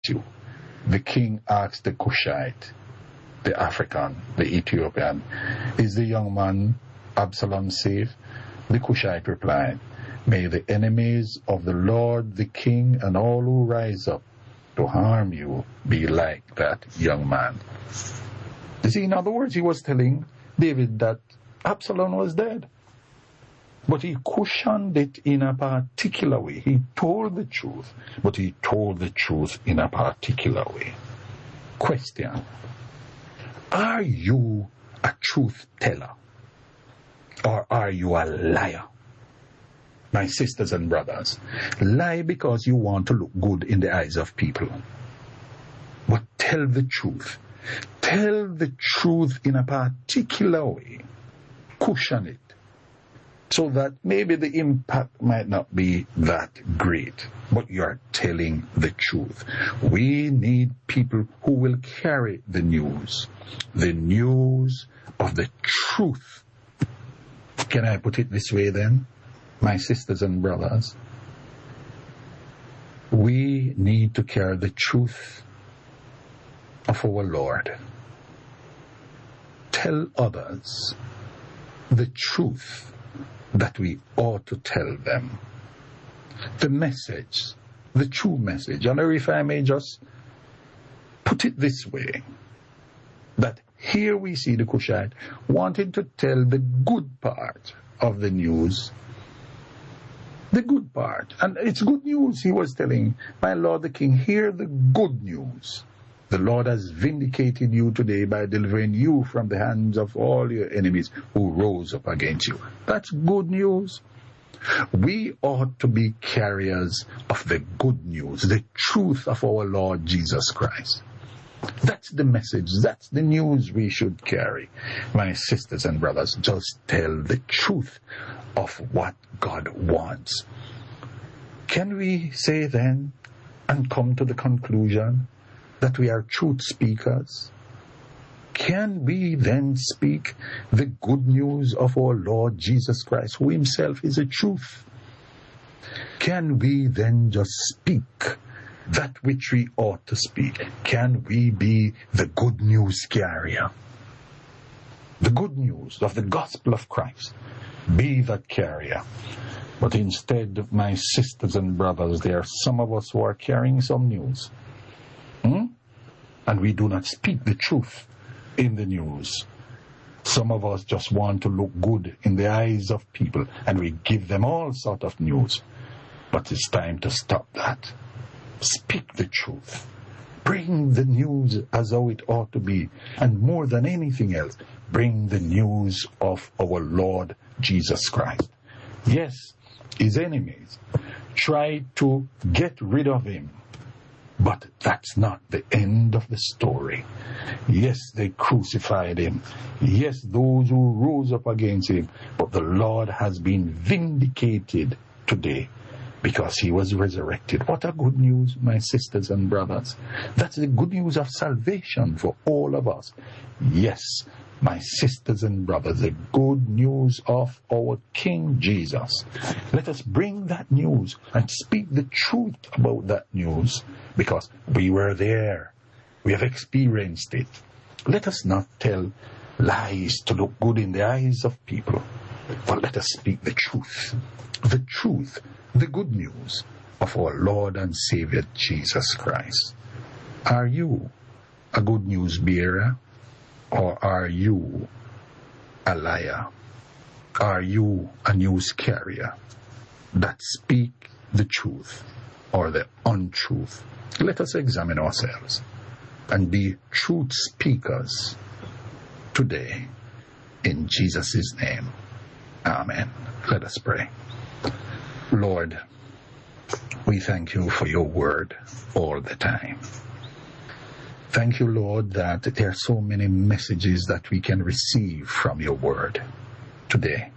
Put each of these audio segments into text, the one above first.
you. The king asked the Cushite, the African, the Ethiopian, is the young man Absalom safe? The Cushite replied, may the enemies of the Lord the king and all who rise up to harm you be like that young man. You see, in other words, he was telling David that Absalom was dead. But he cushioned it in a particular way. He told the truth, but he told the truth in a particular way. Question: are you a truth teller? Or are you a liar? My sisters and brothers, lie because you want to look good in the eyes of people. But tell the truth. Tell the truth in a particular way. Cushion it. So that maybe the impact might not be that great, but you are telling the truth. We need people who will carry the news of the truth. Can I put it this way then? My sisters and brothers, we need to carry the truth of our Lord. Tell others the truth that we ought to tell them. The message, the true message. And if I may just put it this way, that here we see the Cushite wanting to tell the good part of the news. The good part. And it's good news he was telling. My Lord the King, hear the good news. The Lord has vindicated you today by delivering you from the hands of all your enemies who rose up against you. That's good news. We ought to be carriers of the good news, the truth of our Lord Jesus Christ. That's the message. That's the news we should carry. My sisters and brothers, just tell the truth of what God wants. Can we say then and come to the conclusion that we are truth speakers? Can we then speak the good news of our Lord Jesus Christ, who himself is a truth? Can we then just speak that which we ought to speak? Can we be the good news carrier? The good news of the gospel of Christ. Be that carrier. But instead, my sisters and brothers, there are some of us who are carrying some news. And we do not speak the truth in the news. Some of us just want to look good in the eyes of people, and we give them all sort of news. But it's time to stop that. Speak the truth. Bring the news as how it ought to be. And more than anything else, bring the news of our Lord Jesus Christ. Yes, his enemies tried to get rid of him. But that's not the end of the story. Yes, they crucified him. Yes, those who rose up against him. But the Lord has been vindicated today because he was resurrected. What a good news, my sisters and brothers. That's the good news of salvation for all of us. Yes, my sisters and brothers, the good news of our King Jesus. Let us bring that news and speak the truth about that news, because we were there. We have experienced it. Let us not tell lies to look good in the eyes of people, but let us speak the truth, the good news of our Lord and Savior Jesus Christ. Are you a good news bearer? Or are you a liar? Are you a news carrier that speak the truth or the untruth? Let us examine ourselves and be truth speakers today in Jesus' name. Amen. Let us pray. Lord, we thank you for your word all the time. Thank you, Lord, that there are so many messages that we can receive from your word today.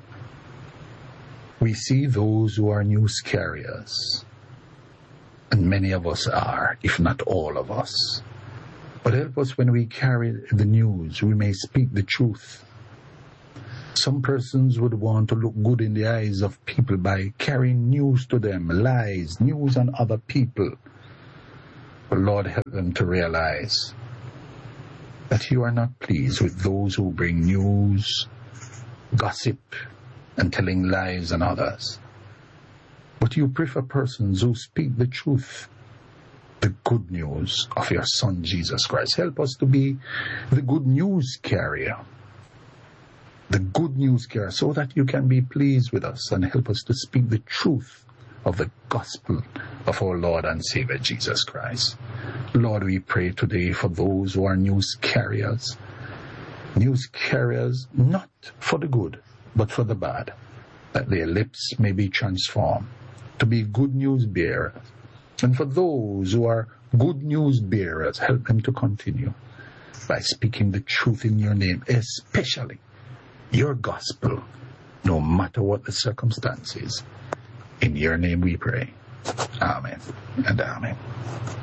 We see those who are news carriers, and many of us are, if not all of us. But help us when we carry the news, we may speak the truth. Some persons would want to look good in the eyes of people by carrying news to them, lies, news on other people. But Lord, help them to realize that you are not pleased with those who bring news, gossip, and telling lies on others. But you prefer persons who speak the truth, the good news of your Son, Jesus Christ. Help us to be the good news carrier. The good news carrier, so that you can be pleased with us and help us to speak the truth of the gospel of our Lord and Savior, Jesus Christ. Lord, we pray today for those who are news carriers not for the good, but for the bad, that their lips may be transformed to be good news bearers. And for those who are good news bearers, help them to continue by speaking the truth in your name, especially your gospel, no matter what the circumstances. In your name we pray. Amen and amen.